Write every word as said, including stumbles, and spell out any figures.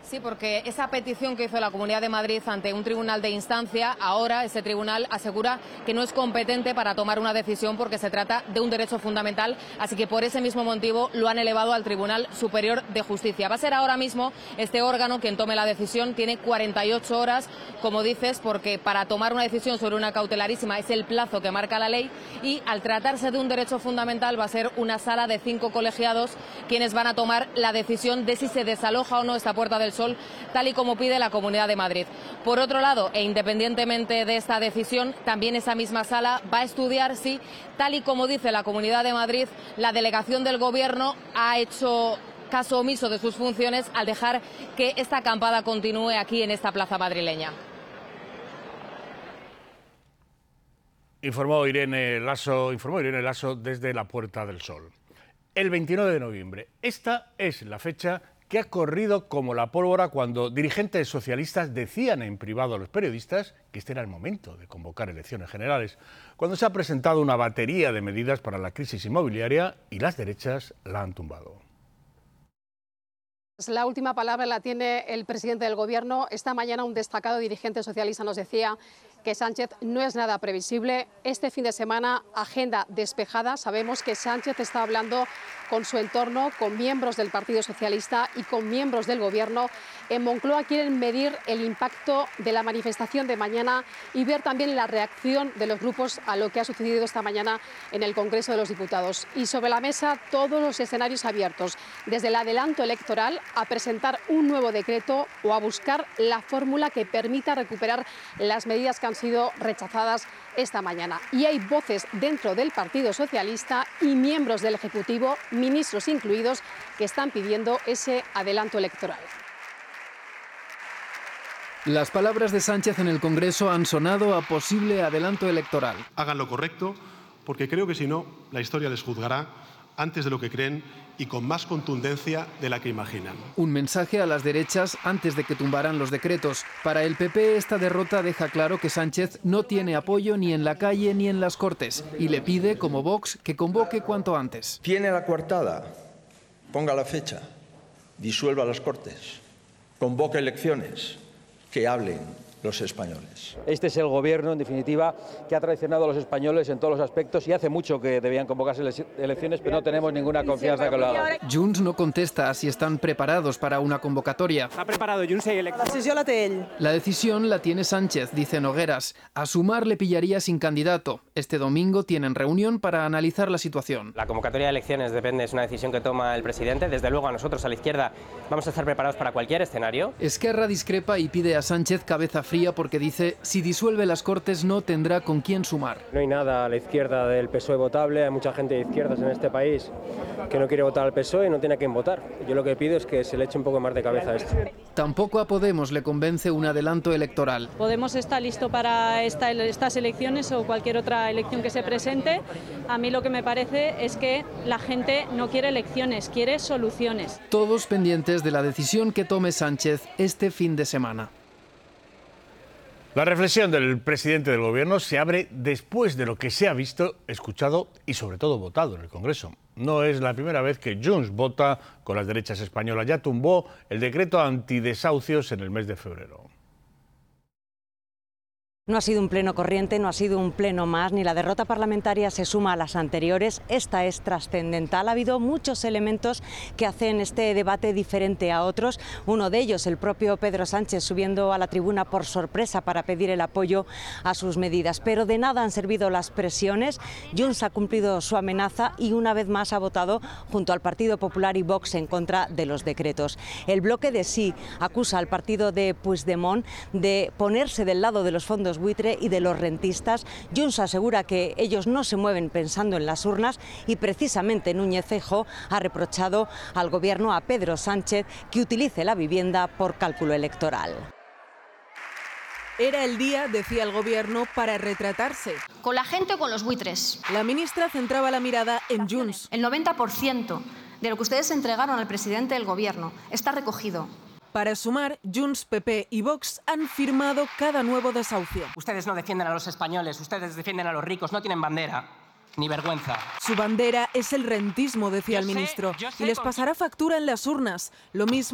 Sí, porque esa petición que hizo la Comunidad de Madrid ante un tribunal de instancia, ahora ese tribunal asegura que no es competente para tomar una decisión porque se trata de un derecho fundamental, así que por ese mismo motivo lo han elevado al Tribunal Superior de Justicia. Va a ser ahora mismo este órgano quien tome la decisión, tiene cuarenta y ocho horas, como dices, porque para tomar una decisión sobre una cautelarísima es el plazo que marca la ley y al tratarse de un derecho fundamental va a ser una sala de cinco colegiados quienes van a tomar la decisión de si se desaloja o no esta Puerta del Sol, tal y como pide la Comunidad de Madrid. Por otro lado, e independientemente de esta decisión, también esa misma sala va a estudiar si, tal y como dice la Comunidad de Madrid, la delegación del Gobierno ha hecho caso omiso de sus funciones al dejar que esta acampada continúe aquí en esta plaza madrileña. Informó Irene Lasso, informó Irene Lasso desde la Puerta del Sol. El veintinueve de noviembre. Esta es la fecha que ha corrido como la pólvora cuando dirigentes socialistas decían en privado a los periodistas que este era el momento de convocar elecciones generales, cuando se ha presentado una batería de medidas para la crisis inmobiliaria y las derechas la han tumbado. La última palabra la tiene el presidente del Gobierno. Esta mañana un destacado dirigente socialista nos decía que Sánchez no es nada previsible. Este fin de semana, agenda despejada. Sabemos que Sánchez está hablando con su entorno, con miembros del Partido Socialista y con miembros del Gobierno. En Moncloa quieren medir el impacto de la manifestación de mañana y ver también la reacción de los grupos a lo que ha sucedido esta mañana en el Congreso de los Diputados. Y sobre la mesa todos los escenarios abiertos, desde el adelanto electoral a presentar un nuevo decreto o a buscar la fórmula que permita recuperar las medidas que han sido rechazadas esta mañana. Y hay voces dentro del Partido Socialista y miembros del Ejecutivo, ministros incluidos, que están pidiendo ese adelanto electoral. Las palabras de Sánchez en el Congreso han sonado a posible adelanto electoral. Hagan lo correcto, porque creo que si no, la historia les juzgará antes de lo que creen y con más contundencia de la que imaginan. Un mensaje a las derechas antes de que tumbaran los decretos. Para el P P esta derrota deja claro que Sánchez no tiene apoyo ni en la calle ni en las Cortes y le pide, como Vox, que convoque cuanto antes. Tiene la coartada, ponga la fecha, disuelva las Cortes, convoque elecciones, que hablen los españoles. Este es el Gobierno, en definitiva, que ha traicionado a los españoles en todos los aspectos y hace mucho que debían convocarse las elecciones, pero no tenemos ninguna confianza que lo hagan. Junts no contesta si están preparados para una convocatoria. Està preparado Junts i eleccions. La decisió la té ell. La decisión la tiene Sánchez, dice Nogueras. A Sumar le pillaría sin candidato. Este domingo tienen reunión para analizar la situación. La convocatoria de elecciones depende, es una decisión que toma el presidente. Desde luego, a nosotros, a la izquierda, vamos a estar preparados para cualquier escenario. Esquerra discrepa y pide a Sánchez cabeza fría porque dice si disuelve las Cortes no tendrá con quién sumar. No hay nada a la izquierda del P S O E votable, hay mucha gente de izquierdas en este país que no quiere votar al P S O E y no tiene a quién votar. Yo lo que pido es que se le eche un poco más de cabeza a esto. Tampoco a Podemos le convence un adelanto electoral. Podemos está listo para esta, estas elecciones o cualquier otra elección que se presente. A mí lo que me parece es que la gente no quiere elecciones, quiere soluciones. Todos pendientes de la decisión que tome Sánchez este fin de semana. La reflexión del presidente del Gobierno se abre después de lo que se ha visto, escuchado y sobre todo votado en el Congreso. No es la primera vez que Junts vota con las derechas españolas. Ya tumbó el decreto antidesahucios en el mes de febrero. No ha sido un pleno corriente, no ha sido un pleno más, ni la derrota parlamentaria se suma a las anteriores. Esta es trascendental. Ha habido muchos elementos que hacen este debate diferente a otros. Uno de ellos, el propio Pedro Sánchez subiendo a la tribuna por sorpresa para pedir el apoyo a sus medidas. Pero de nada han servido las presiones. Junts ha cumplido su amenaza y una vez más ha votado junto al Partido Popular y Vox en contra de los decretos. El bloque de Sí acusa al partido de Puigdemont de ponerse del lado de los fondos buitre y de los rentistas. Junts asegura que ellos no se mueven pensando en las urnas y precisamente Núñez Feijóo ha reprochado al Gobierno, a Pedro Sánchez, que utilice la vivienda por cálculo electoral. Era el día, decía el Gobierno, para retratarse. ¿Con la gente o con los buitres? La ministra centraba la mirada en Junts. El noventa por ciento de lo que ustedes entregaron al presidente del Gobierno está recogido. Para Sumar, Junts, P P y Vox han firmado cada nuevo desahucio. Ustedes no defienden a los españoles, ustedes defienden a los ricos, no tienen bandera ni vergüenza. Su bandera es el rentismo, decía el ministro, y les pasará factura en las urnas. Lo mismo